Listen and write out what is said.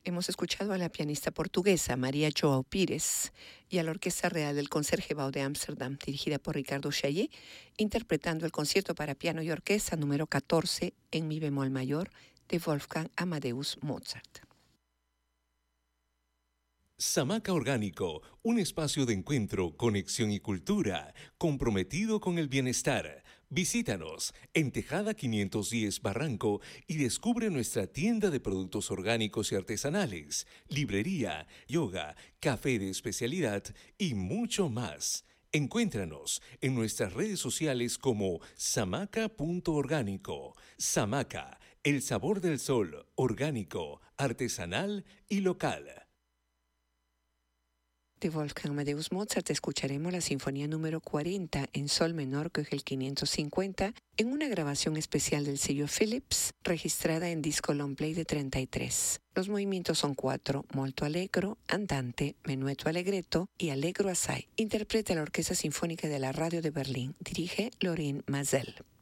Hemos escuchado a la pianista portuguesa María João Pires y a la Orquesta Real del Concertgebouw de Ámsterdam, dirigida por Ricardo Chaillet, interpretando el concierto para piano y orquesta número 14 en mi bemol mayor de Wolfgang Amadeus Mozart. Samaca Orgánico, un espacio de encuentro, conexión y cultura, comprometido con el bienestar. Visítanos en Tejada 510 Barranco y descubre nuestra tienda de productos orgánicos y artesanales, librería, yoga, café de especialidad y mucho más. Encuéntranos en nuestras redes sociales como samaca.orgánico. Samaca, el sabor del sol, orgánico, artesanal y local. De Wolfgang Amadeus Mozart escucharemos la Sinfonía número 40 en sol menor, Köchel 550, en una grabación especial del sello Philips, registrada en disco long play de 33. Los movimientos son 4, molto allegro, andante, menueto allegretto y allegro assai. Interpreta la Orquesta Sinfónica de la Radio de Berlín. Dirige Lorin Maazel.